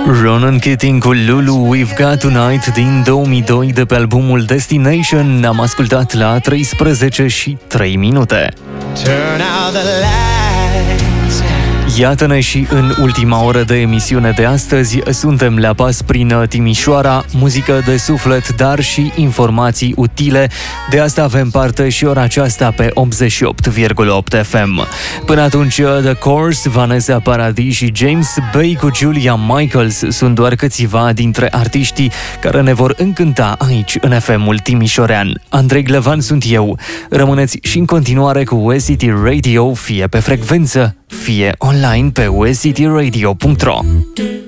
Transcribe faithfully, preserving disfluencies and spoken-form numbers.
Ronan Keating cu Lulu We've Got Tonight din două mii doi de pe albumul Destination. Ne-am ascultat la treisprezece și trei minute. Turn out the lights. Iată-ne și în ultima oră de emisiune de astăzi. Suntem la pas prin Timișoara, muzică de suflet, dar și informații utile. De asta avem parte și ora aceasta pe optzeci și opt virgulă opt F M. Până atunci, The Course, Vanessa Paradis și James Bay cu Julia Michaels sunt doar câțiva dintre artiștii care ne vor încânta aici în F M-ul timișorean. Andrei Glevan sunt eu. Rămâneți și în continuare cu U S City Radio, fie pe frecvență, fie online pe u s city radio punct r o.